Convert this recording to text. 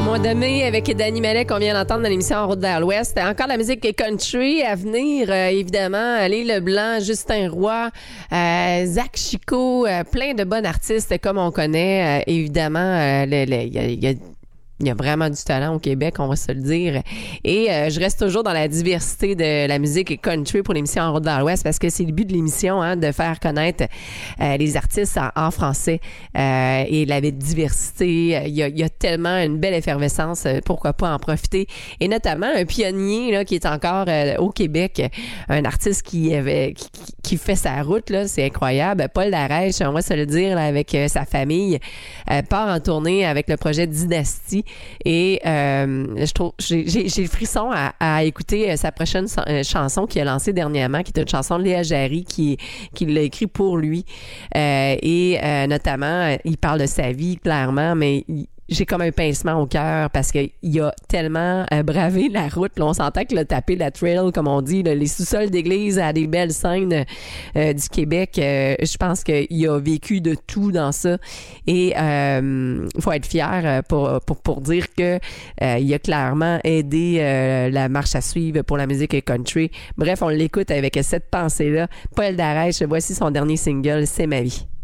Mois de mai avec Danny Mallet qu'on vient d'entendre dans l'émission En route vers l'Ouest. Encore de la musique country à venir, évidemment. Lee Leblanc, Justin Roy, Zach Chico, plein de bons artistes comme on connaît. Évidemment, il y a vraiment du talent au Québec, on va se le dire. Et je reste toujours dans la diversité de la musique country pour l'émission En route vers l'Ouest parce que c'est le but de l'émission, de faire connaître les artistes en français et la diversité. Il y a tellement une belle effervescence, pourquoi pas en profiter. Et notamment un pionnier là, qui est encore au Québec, un artiste qui fait sa route, là, c'est incroyable. Paul Darèche, on va se le dire, là, avec sa famille, part en tournée avec le projet Dynastie. Et je trouve j'ai le frisson à écouter sa prochaine chanson qu'il a lancée dernièrement, qui est une chanson de Léa Jarry qui l'a écrit pour lui. Et notamment, il parle de sa vie, clairement, mais j'ai comme un pincement au cœur parce qu'il a tellement bravé la route. Là, on s'entend qu'il a tapé la trail, comme on dit, là, les sous-sols d'église à des belles scènes du Québec. Je pense qu'il a vécu de tout dans ça. Et il faut être fier pour dire que il a clairement aidé la marche à suivre pour la musique country. Bref, on l'écoute avec cette pensée-là. Paul Darèche, voici son dernier single, C'est ma vie.